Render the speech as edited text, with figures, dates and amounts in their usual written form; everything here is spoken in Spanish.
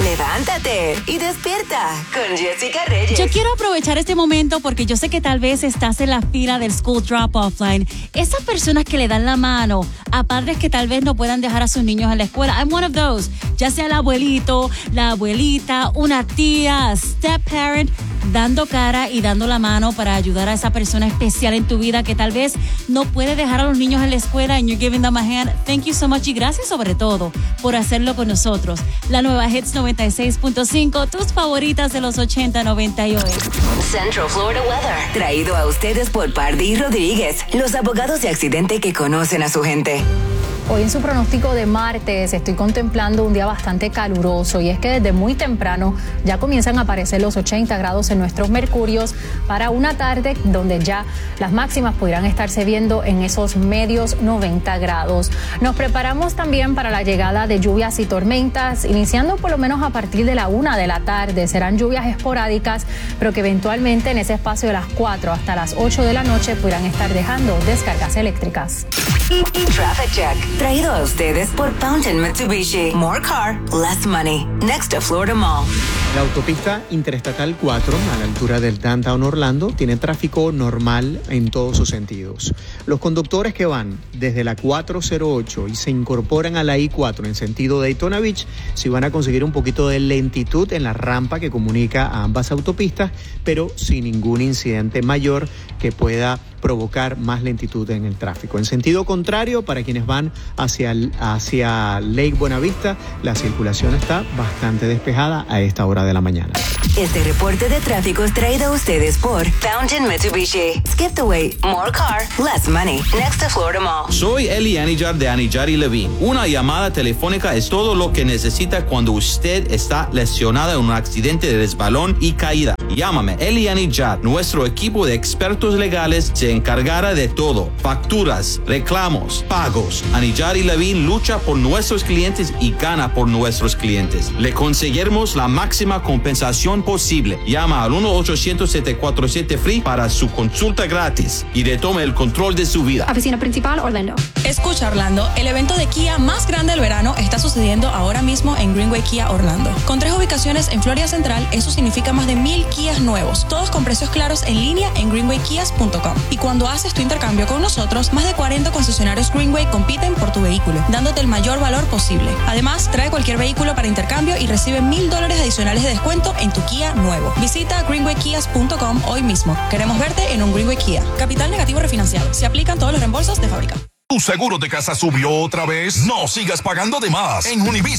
Levántate y despierta con Jessica Reyes. Yo quiero aprovechar este momento porque yo sé que tal vez estás en la fila del School Drop-Off Line. Esas personas que le dan la mano a padres que tal vez no puedan dejar a sus niños en la escuela. I'm one of those. Ya sea el abuelito, la abuelita, una tía, a step parent, dando cara y dando la mano para ayudar a esa persona especial en tu vida que tal vez no puede dejar a los niños en la escuela and you're giving them a hand. Thank you so much y gracias sobre todo por hacerlo con nosotros. La nueva Hits 96.5, tus favoritas de los 80, 90 y hoy. Central Florida Weather. Traído a ustedes por Pardí Rodríguez, los abogados de accidente que conocen a su gente. Hoy en su pronóstico de martes estoy contemplando un día bastante caluroso y es que desde muy temprano ya comienzan a aparecer los 80 grados en nuestros mercurios para una tarde donde ya las máximas podrán estarse viendo en esos medios 90 grados. Nos preparamos también para la llegada de lluvias y tormentas, iniciando por lo menos a partir de la 1 de la tarde. Serán lluvias esporádicas, pero que eventualmente en ese espacio de las 4 hasta las 8 de la noche podrán estar dejando descargas eléctricas. Traffic Check. Traído a ustedes por Fountain Mitsubishi. More car, less money. Next to Florida Mall. La autopista Interestatal 4, a la altura del Downtown Orlando, tiene tráfico normal en todos sus sentidos. Los conductores que van desde la 408 y se incorporan a la I-4 en sentido Daytona Beach, sí van a conseguir un poquito de lentitud en la rampa que comunica a ambas autopistas, pero sin ningún incidente mayor que pueda provocar más lentitud en el tráfico. En sentido contrario, para quienes van hacia Lake Buenavista, la circulación está bastante despejada a esta hora de la mañana. Este reporte de tráfico es traído a ustedes por Fountain Mitsubishi. Skip the wait, more car, less money. Next to Florida Mall. Soy Eli Anijar de Anijar y Levine. Una llamada telefónica es todo lo que necesita cuando usted está lesionada en un accidente de resbalón y caída. Llámame, Eli Anijar. Nuestro equipo de expertos legales se encargará de todo. Facturas, reclamos, pagos. Anijar y Levine lucha por nuestros clientes y gana por nuestros clientes. Le conseguiremos la máxima compensación posible. Llama al 1-800-747-FREE para su consulta gratis y retome el control de su vida. Oficina principal, Orlando. Escucha, Orlando, el evento de Kia más grande del verano está sucediendo ahora mismo en Greenway Kia Orlando. Con 3 ubicaciones en Florida Central, eso significa más de 1,000 Kias nuevos, todos con precios claros en línea en greenwaykias.com. Y cuando haces tu intercambio con nosotros, más de 40 concesionarios Greenway compiten por tu vehículo, dándote el mayor valor posible. Además, trae cualquier vehículo para intercambio y recibe $1,000 adicionales de descuento en tu Kia nuevo. Visita greenwaykias.com hoy mismo. Queremos verte en un Greenway Kia. Capital negativo refinanciado. Se aplican todos los reembolsos de fábrica. ¿Tu seguro de casa subió otra vez? No sigas pagando de más. En Univision